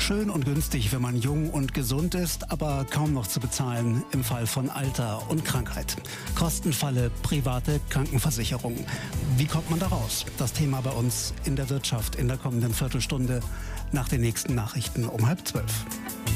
Schön und günstig, wenn man jung und gesund ist, aber kaum noch zu bezahlen im Fall von Alter und Krankheit. Kostenfalle private Krankenversicherung. Wie kommt man da raus? Das Thema bei uns in der Wirtschaft in der kommenden Viertelstunde nach den nächsten Nachrichten um 11:30.